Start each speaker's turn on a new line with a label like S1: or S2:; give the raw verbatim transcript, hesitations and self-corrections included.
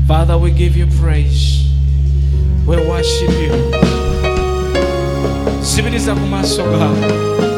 S1: Father, we give you praise. We worship you. Sibiriza ku maaso gawe.